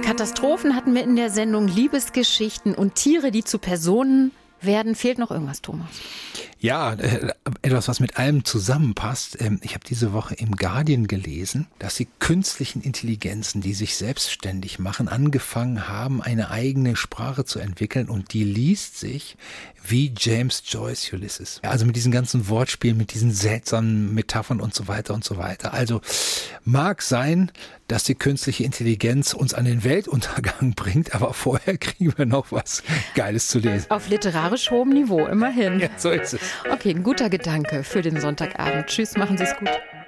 Katastrophen hatten wir in der Sendung, Liebesgeschichten und Tiere, die zu Personen werden. Fehlt noch irgendwas, Thomas? Ja, etwas, was mit allem zusammenpasst. Ich habe diese Woche im Guardian gelesen, dass die künstlichen Intelligenzen, die sich selbstständig machen, angefangen haben, eine eigene Sprache zu entwickeln und die liest sich wie James Joyce Ulysses. Also mit diesen ganzen Wortspielen, mit diesen seltsamen Metaphern und so weiter und so weiter. Also mag sein, dass die künstliche Intelligenz uns an den Weltuntergang bringt, aber vorher kriegen wir noch was Geiles zu lesen. Auf literarisch hohem Niveau, immerhin. Ja, so ist es. Okay, ein guter Gedanke für den Sonntagabend. Tschüss, machen Sie es gut.